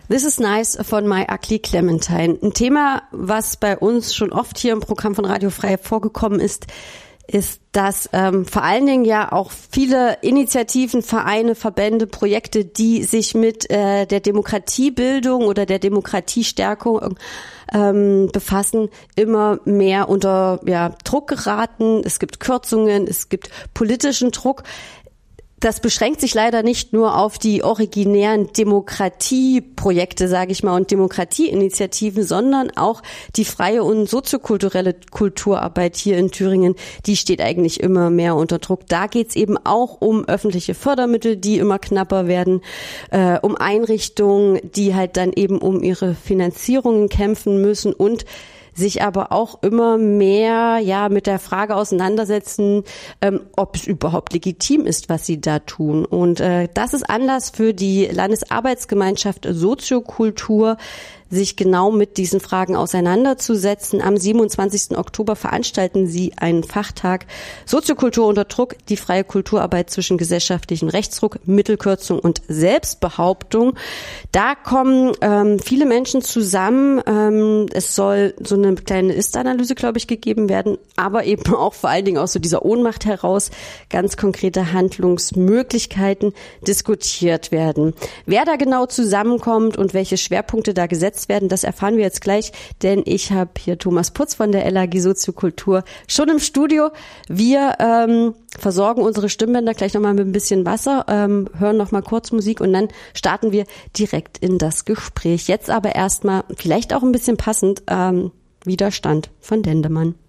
This is Nice von My Ugly Clementine. Ein Thema, was bei uns schon oft hier im Programm von Radio Frei vorgekommen ist, dass vor allen Dingen ja auch viele Initiativen, Vereine, Verbände, Projekte, die sich mit der Demokratiebildung oder der Demokratiestärkung befassen, immer mehr unter Druck geraten. Es gibt Kürzungen, es gibt politischen Druck. Das beschränkt sich leider nicht nur auf die originären Demokratieprojekte, sage ich mal, und Demokratieinitiativen, sondern auch die freie und soziokulturelle Kulturarbeit hier in Thüringen, die steht eigentlich immer mehr unter Druck. Da geht's eben auch um öffentliche Fördermittel, die immer knapper werden, um Einrichtungen, die halt dann eben um ihre Finanzierungen kämpfen müssen und sich aber auch immer mehr mit der Frage auseinandersetzen, ob es überhaupt legitim ist, was sie da tun. Und das ist Anlass für die Landesarbeitsgemeinschaft Soziokultur, sich genau mit diesen Fragen auseinanderzusetzen. Am 27. Oktober veranstalten sie einen Fachtag Soziokultur unter Druck, die freie Kulturarbeit zwischen gesellschaftlichem Rechtsruck, Mittelkürzung und Selbstbehauptung. Da kommen viele Menschen zusammen. Es soll so eine kleine Ist-Analyse, glaube ich, gegeben werden, aber eben auch vor allen Dingen aus so dieser Ohnmacht heraus ganz konkrete Handlungsmöglichkeiten diskutiert werden. Wer da genau zusammenkommt und welche Schwerpunkte da gesetzt werden, das erfahren wir jetzt gleich, denn ich habe hier Thomas Putz von der LAG Soziokultur schon im Studio. Wir versorgen unsere Stimmbänder gleich nochmal mit ein bisschen Wasser, hören nochmal kurz Musik und dann starten wir direkt in das Gespräch. Jetzt aber erstmal, vielleicht auch ein bisschen passend, Widerstand von Dendemann.